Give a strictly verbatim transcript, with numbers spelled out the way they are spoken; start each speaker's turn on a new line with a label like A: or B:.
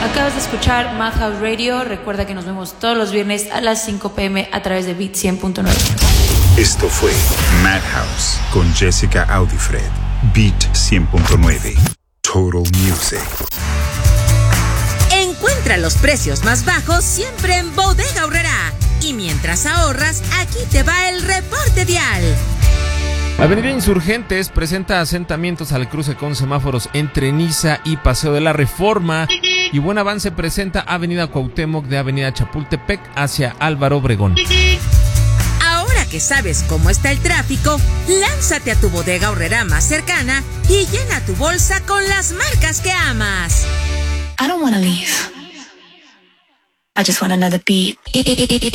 A: Acabas de escuchar Madhouse Radio. Recuerda que nos vemos todos los viernes a las cinco pm a través de Beat cien punto nueve.
B: Esto fue Madhouse con Jessica Audifred. Beat cien punto nueve. Total Music.
C: Encuentra los precios más bajos siempre en Bodega Aurrerá. Y mientras ahorras, aquí te va el reporte vial.
D: Avenida Insurgentes presenta asentamientos al cruce con semáforos entre Niza y Paseo de la Reforma. Y buen avance presenta Avenida Cuauhtémoc de Avenida Chapultepec hacia Álvaro Obregón.
C: Ahora que sabes cómo está el tráfico, lánzate a tu Bodega Aurrerá más cercana y llena tu bolsa con las marcas que amas.
E: I don't wanna leave. I just want another beat.